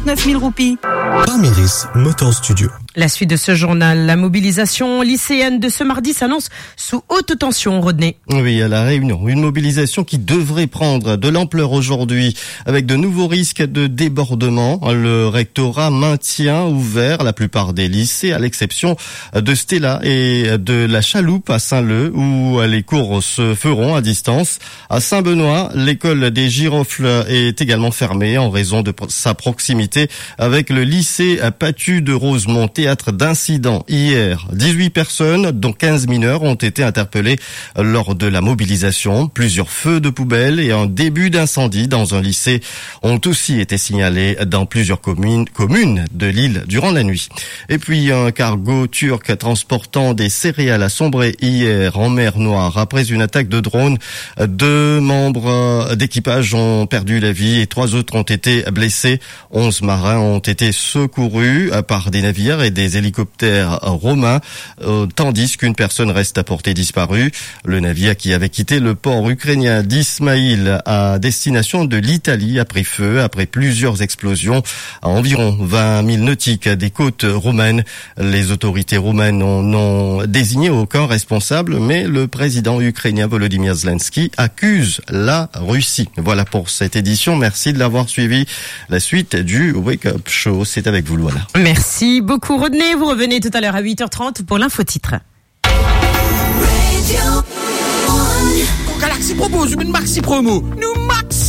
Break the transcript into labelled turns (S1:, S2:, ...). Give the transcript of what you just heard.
S1: 9 000 roupies.
S2: Parmiris Motor Studio.
S3: La suite de ce journal, la mobilisation lycéenne de ce mardi s'annonce sous haute tension, Rodney.
S4: Oui, à La Réunion, une mobilisation qui devrait prendre de l'ampleur aujourd'hui avec de nouveaux risques de débordement. Le rectorat maintient ouvert la plupart des lycées à l'exception de Stella et de la Chaloupe à Saint-Leu où les cours se feront à distance. À Saint-Benoît, l'école des Girofles est également fermée en raison de sa proximité avec le lycée Patu de Rosemont. Théâtre d'incidents hier. 18 personnes, dont 15 mineurs, ont été interpellées lors de la mobilisation. Plusieurs feux de poubelle et un début d'incendie dans un lycée ont aussi été signalés dans plusieurs communes de l'île durant la nuit. Et puis un cargo turc transportant des céréales a sombré hier en mer Noire après une attaque de drone. 2 membres d'équipage ont perdu la vie et 3 autres ont été blessés. 11 marins ont été secourus par des navires et des hélicoptères romains, tandis qu'une personne reste à portée disparue. Le navire qui avait quitté le port ukrainien d'Ismaïl à destination de l'Italie a pris feu après plusieurs explosions à environ 20 000 nautiques des côtes roumaines. Les autorités roumaines n'ont désigné aucun responsable, mais le président ukrainien Volodymyr Zelensky accuse la Russie. Voilà pour cette édition. Merci de l'avoir suivi. La suite du Wake Up Show, c'est avec vous, Luana.
S3: Merci beaucoup, Rodney. Vous revenez tout à l'heure à 8h30 pour l'info-titre.
S5: Galaxy propose une maxi promo. Nous